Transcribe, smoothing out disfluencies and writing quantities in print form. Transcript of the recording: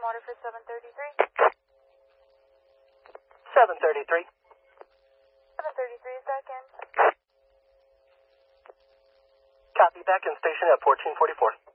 order for 733. 733. 733 is back in. Copy, back in station at 1444.